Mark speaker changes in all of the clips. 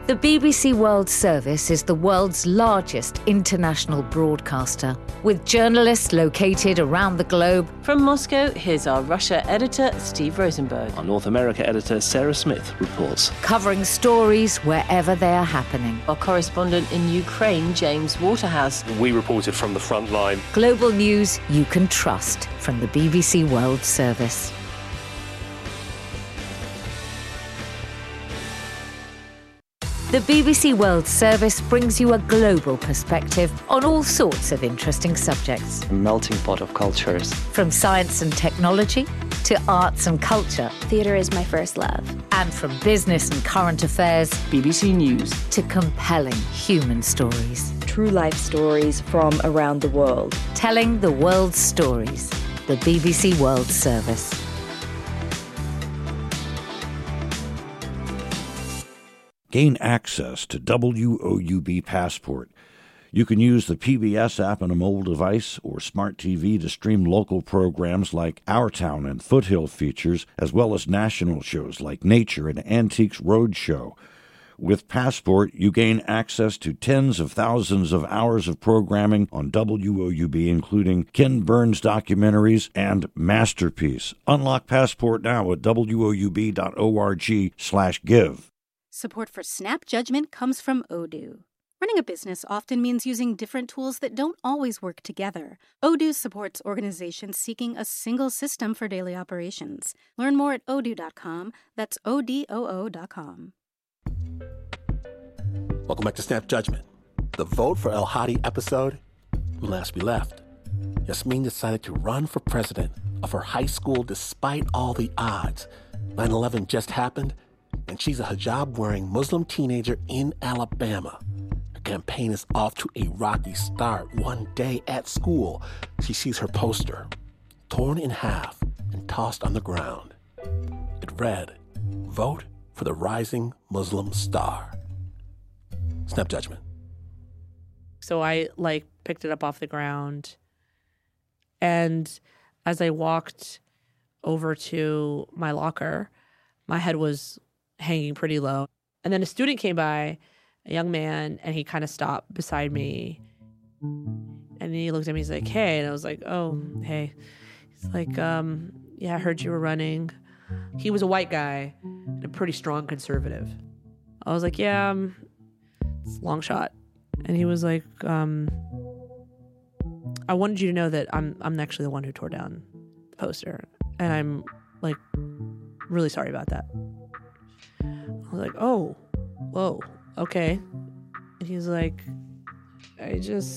Speaker 1: The BBC World Service is the world's largest international broadcaster, with journalists located around the globe.
Speaker 2: From Moscow, here's our Russia editor, Steve Rosenberg.
Speaker 3: Our North America editor, Sarah Smith, reports.
Speaker 1: Covering stories wherever they are happening.
Speaker 2: Our correspondent in Ukraine, James Waterhouse.
Speaker 4: We reported from the front line.
Speaker 1: Global news you can trust from the BBC World Service. The BBC World Service brings you a global perspective on all sorts of interesting subjects.
Speaker 5: A melting pot of cultures.
Speaker 1: From science and technology to arts and culture.
Speaker 6: Theatre is my first love.
Speaker 1: And from business and current affairs.
Speaker 2: BBC News.
Speaker 1: To compelling human stories.
Speaker 7: True life stories from around the world.
Speaker 1: Telling the world's stories. The BBC World Service.
Speaker 8: Gain access to WOUB Passport. You can use the PBS app on a mobile device or smart TV to stream local programs like Our Town and Foothill features, as well as national shows like Nature and Antiques Roadshow. With Passport, you gain access to tens of thousands of hours of programming on WOUB, including Ken Burns documentaries and Masterpiece. Unlock Passport now at woub.org/give.
Speaker 9: Support for Snap Judgment comes from Odoo. Running a business often means using different tools that don't always work together. Odoo supports organizations seeking a single system for daily operations. Learn more at odoo.com. That's ODOO.com.
Speaker 10: Welcome back to Snap Judgment. The vote for El Hadi episode, last we left, Yasmin decided to run for president of her high school despite all the odds. 9/11 just happened, and she's a hijab-wearing Muslim teenager in Alabama. Her campaign is off to a rocky start. One day at school, she sees her poster torn in half and tossed on the ground. It read, "Vote for the rising Muslim star." Snap Judgment.
Speaker 11: So I picked it up off the ground, and as I walked over to my locker, my head was hanging pretty low. And then a student came by, a young man, and he kind of stopped beside me. And he looked at me, he's like, "Hey." And I was like, "Oh, hey." He's like, "Yeah, I heard you were running." He was a white guy and a pretty strong conservative. I was like, "Yeah, it's a long shot." And he was like, "I wanted you to know that I'm actually the one who tore down the poster. And I'm really sorry about that." I was like, "Oh, whoa, okay." And he's like, I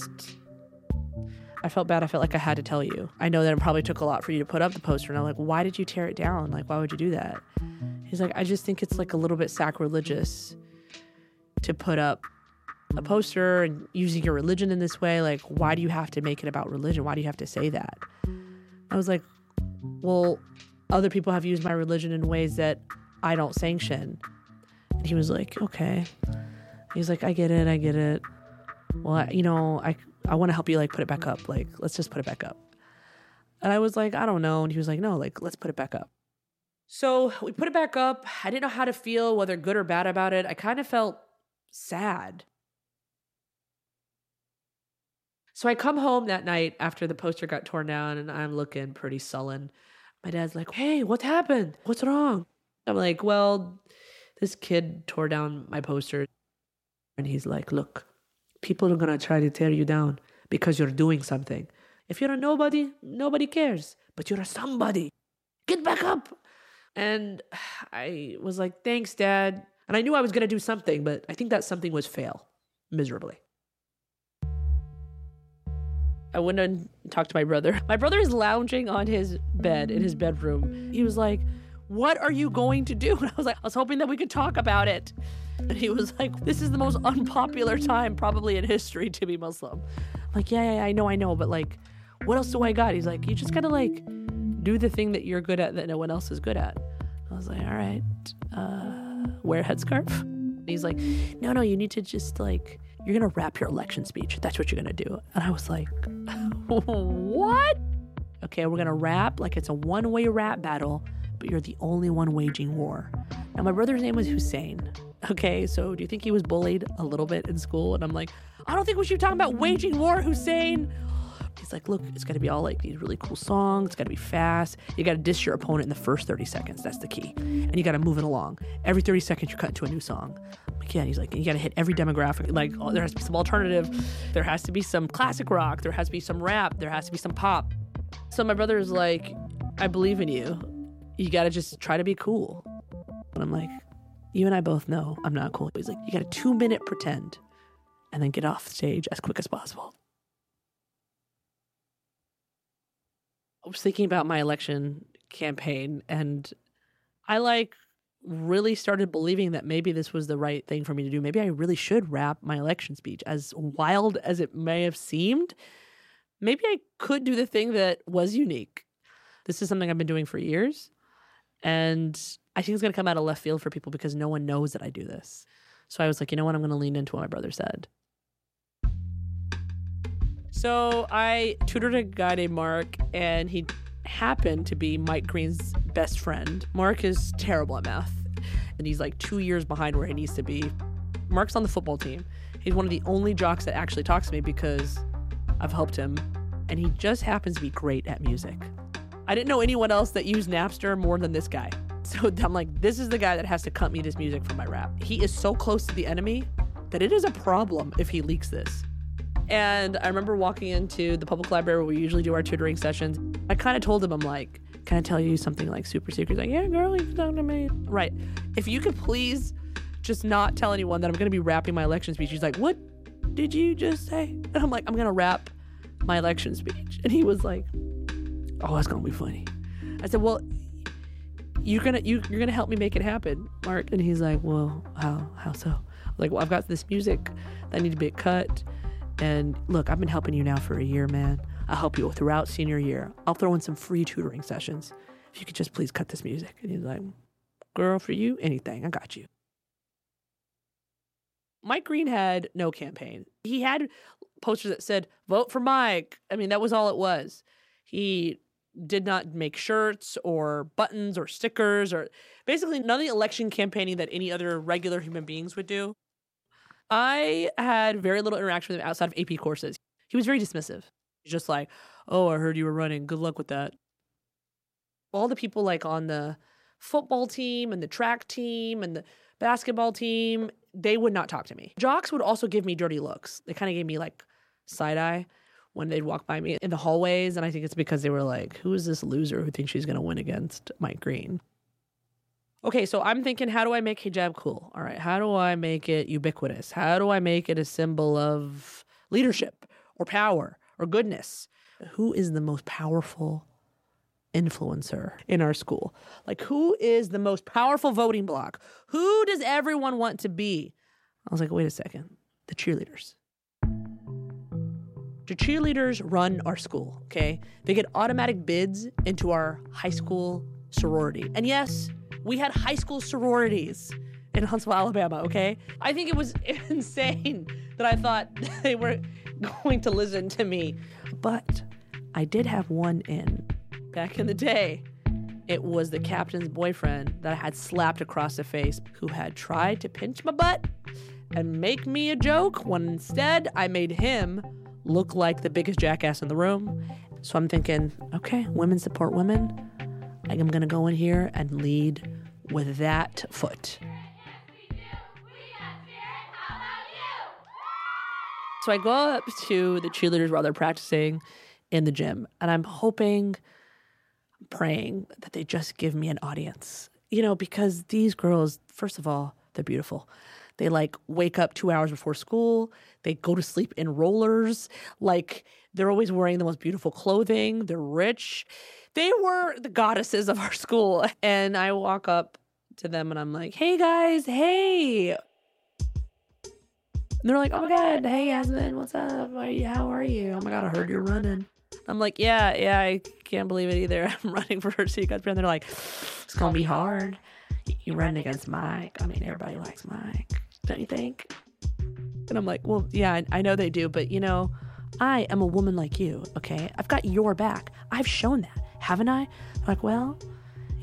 Speaker 11: felt bad. I felt like I had to tell you. I know that it probably took a lot for you to put up the poster." And I'm like, "Why did you tear it down? Why would you do that?" He's like, "I just think it's a little bit sacrilegious to put up a poster and using your religion in this way. Why do you have to make it about religion? Why do you have to say that?" I was like, "Well, other people have used my religion in ways that I don't sanction." And he was like, "Okay." He's like, I get it. Well, I want to help you put it back up. Let's just put it back up. And I was like, "I don't know." And he was like, "No, let's put it back up." So we put it back up. I didn't know how to feel, whether good or bad about it. I kind of felt sad. So I come home that night after the poster got torn down, and I'm looking pretty sullen. My dad's like, "Hey, what happened? What's wrong?" I'm like, "Well, this kid tore down my poster." And he's like, "Look, people are going to try to tear you down because you're doing something. If you're a nobody, nobody cares. But you're a somebody. Get back up." And I was like, "Thanks, Dad." And I knew I was going to do something, but I think that something was fail miserably. I went and talked to my brother. My brother is lounging on his bed in his bedroom. He was like, "What are you going to do?" And I was like, "I was hoping that we could talk about it." And he was like, "This is the most unpopular time probably in history to be Muslim." I'm like, yeah, I know. But what else do I got? He's like, "You just gotta do the thing that you're good at that no one else is good at." I was like, "All right, wear a headscarf." And he's like, No, you need to just you're gonna rap your election speech. That's what you're gonna do." And I was like, "What?" "Okay, we're gonna rap it's a one-way rap battle, but you're the only one waging war." Now, my brother's name was Hussein. Okay, so do you think he was bullied a little bit in school? And I'm like, I don't think we should be talking about waging war, Hussein. He's like, look, it's got to be all like these really cool songs. It's got to be fast. You got to diss your opponent in the first 30 seconds. That's the key. And you got to move it along. Every 30 seconds, you cut to a new song. I'm like, yeah. And he's like, you got to hit every demographic. Like, oh, there has to be some alternative. There has to be some classic rock. There has to be some rap. There has to be some pop. So my brother is like, I believe in you. You got to just try to be cool. And I'm like, you and I both know I'm not cool. He's like, you got a 2-minute pretend and then get off stage as quick as possible. I was thinking about my election campaign, and I really started believing that maybe this was the right thing for me to do. Maybe I really should rap my election speech. As wild as it may have seemed, maybe I could do the thing that was unique. This is something I've been doing for years, and I think it's going to come out of left field for people because no one knows that I do this. So I was like, you know what? I'm going to lean into what my brother said. So I tutored a guy named Mark, and he happened to be Mike Green's best friend. Mark is terrible at math, and he's like 2 years behind where he needs to be. Mark's on the football team. He's one of the only jocks that actually talks to me because I've helped him, and he just happens to be great at music. I didn't know anyone else that used Napster more than this guy. So I'm like, this is the guy that has to cut me this music for my rap. He is so close to the enemy that it is a problem if he leaks this. And I remember walking into the public library where we usually do our tutoring sessions. I kind of told him, I'm like, can I tell you something like super secret? He's like, yeah, girl, you can talk to me. Right. If you could please just not tell anyone that I'm going to be rapping my election speech. He's like, what did you just say? And I'm like, I'm going to rap my election speech. And he was like, oh, that's going to be funny. I said, well, you're gonna help me make it happen, Mark. And he's like, well, how so? I'm like, well, I've got this music that need to be cut. And look, I've been helping you now for a year, man. I'll help you throughout senior year. I'll throw in some free tutoring sessions. If you could just please cut this music. And he's like, girl, for you, anything. I got you. Mike Green had no campaign. He had posters that said, vote for Mike. I mean, that was all it was. He did not make shirts or buttons or stickers or basically none of the election campaigning that any other regular human beings would do. I had very little interaction with him outside of AP courses. He was very dismissive. He's just like, oh, I heard you were running. Good luck with that. All the people like on the football team and the track team and the basketball team, they would not talk to me. Jocks would also give me dirty looks. They kind of gave me like side eye when they'd walk by me in the hallways. And I think it's because they were like, who is this loser who thinks she's going to win against Mike Green? Okay, so I'm thinking, how do I make hijab cool? All right, how do I make it ubiquitous? How do I make it a symbol of leadership or power or goodness? Who is the most powerful influencer in our school? Like, who is the most powerful voting bloc? Who does everyone want to be? I was like, wait a second, the cheerleaders. The cheerleaders run our school, okay? They get automatic bids into our high school sorority. And yes, we had high school sororities in Huntsville, Alabama, okay? I think it was insane that I thought they were going to listen to me. But I did have one in. Back in the day, it was the captain's boyfriend that I had slapped across the face who had tried to pinch my butt and make me a joke when instead I made him look like the biggest jackass in the room. So I'm thinking, okay, women support women. I'm going to go in here and lead with that foot. So I go up to the cheerleaders while they're practicing in the gym, and I'm hoping, praying that they just give me an audience. You know, because these girls, first of all, they're beautiful. They like wake up 2 hours before school. They go to sleep in rollers. Like, they're always wearing the most beautiful clothing. They're rich. They were the goddesses of our school. And I walk up to them and I'm like, hey guys, hey. And they're like, oh my God, hey Yasmin, what's up? How are you? Oh my God, I heard you're running. I'm like, yeah, I can't believe it either. I'm running for her city council. And they're like, it's going to be hard. You run against Mike. I mean, everybody likes Mike, don't you think? And I'm like, well, yeah, I know they do, but you know, I am a woman like you, okay? I've got your back. I've shown that, haven't I? I'm like, well, yeah,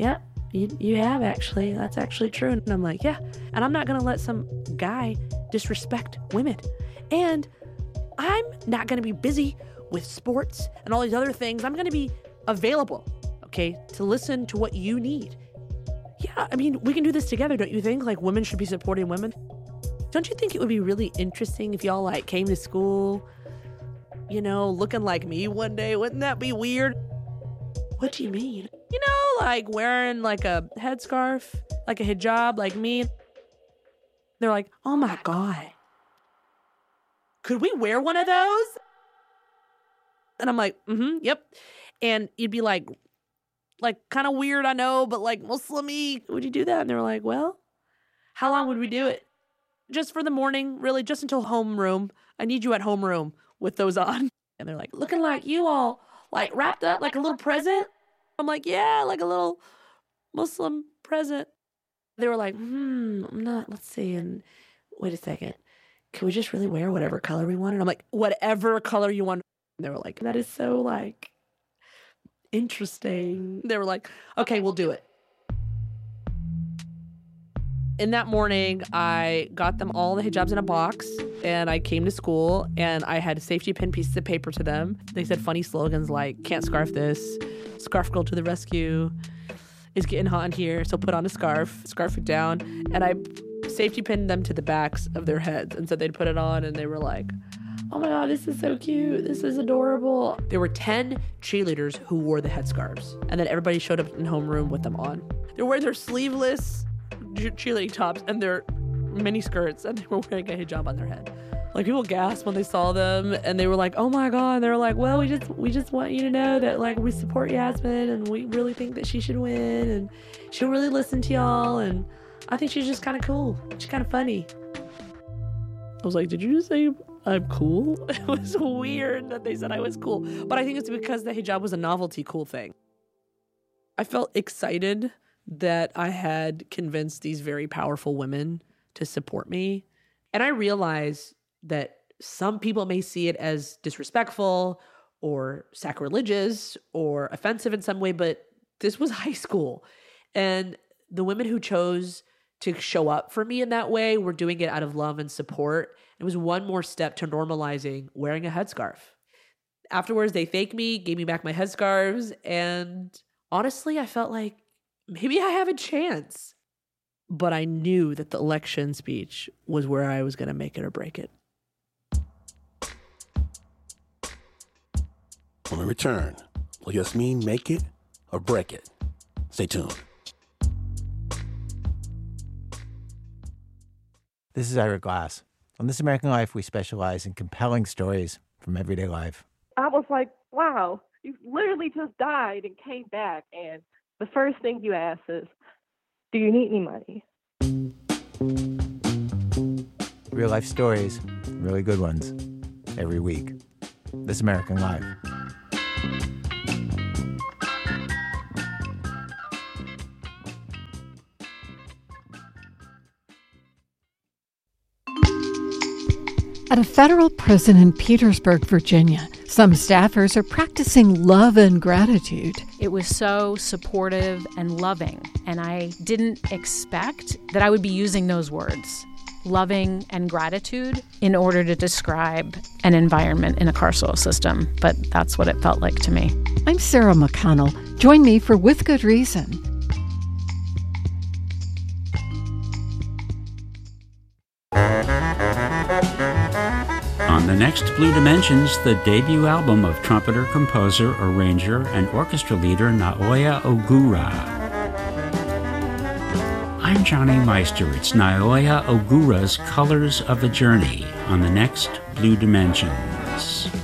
Speaker 11: You have actually. That's actually true. And I'm like, yeah. And I'm not going to let some guy disrespect women. And I'm not going to be busy with sports and all these other things. I'm going to be available, okay, to listen to what you need. Yeah, I mean, we can do this together, don't you think? Like, women should be supporting women. Don't you think it would be really interesting if y'all, like, came to school, you know, looking like me one day? Wouldn't that be weird? What do you mean? You know, like wearing like a headscarf, like a hijab, like me. They're like, oh my God, could we wear one of those? And I'm like, yep. And you'd be like kind of weird, I know, but like Muslim-y. Would you do that? And they were like, well, how long would we do it? Just for the morning, really, just until homeroom. I need you at homeroom with those on. And they're like, looking like you all like wrapped up like a little present. I'm like, yeah, like a little Muslim present. They were like, I'm not, let's see. And wait a second. Can we just really wear whatever color we want? And I'm like, whatever color you want. And they were like, that is so like interesting. They were like, okay, we'll do it. In that morning, I got them all the hijabs in a box, and I came to school, and I had safety pin pieces of paper to them. They said funny slogans like, can't scarf this, scarf girl to the rescue, it's getting hot in here, so put on a scarf it down. And I safety pinned them to the backs of their heads and said they'd put it on, and they were like, oh my God, this is so cute. This is adorable. There were 10 cheerleaders who wore the headscarves, and then everybody showed up in homeroom with them on. They were wearing their sleeveless cheerleading tops and their mini skirts, and they were wearing a hijab on their head. Like, people gasped when they saw them, and they were like, oh my God. They were like, well, we just want you to know that, like, we support Yasmin, and we really think that she should win, and she'll really listen to y'all, and I think she's just kind of cool. She's kind of funny. I was like, did you just say I'm cool? It was weird that they said I was cool, but I think it's because the hijab was a novelty cool thing. I felt excited that I had convinced these very powerful women to support me. And I realized that some people may see it as disrespectful or sacrilegious or offensive in some way, but this was high school. And the women who chose to show up for me in that way were doing it out of love and support. It was one more step to normalizing wearing a headscarf. Afterwards, they thanked me, gave me back my headscarves, and honestly, I felt like maybe I have a chance. But I knew that the election speech was where I was going to make it or break it.
Speaker 10: When we return, will Yasmin make it or break it? Stay tuned.
Speaker 6: This is Ira Glass. On This American Life, we specialize in compelling stories from everyday life.
Speaker 12: I was like, wow, you literally just died and came back, and the first thing you ask is, do you need any money?
Speaker 6: Real life stories, really good ones, every week. This American Life.
Speaker 13: At a federal prison in Petersburg, Virginia, some staffers are practicing love and gratitude.
Speaker 14: It was so supportive and loving, and I didn't expect that I would be using those words, loving and gratitude, in order to describe an environment in a carceral system, but that's what it felt like to me.
Speaker 13: I'm Sarah McConnell. Join me for With Good Reason.
Speaker 15: On the next Blue Dimensions, the debut album of trumpeter, composer, arranger, and orchestra leader Naoya Ogura. I'm Johnny Meister. It's Naoya Ogura's Colors of the Journey on the next Blue Dimensions.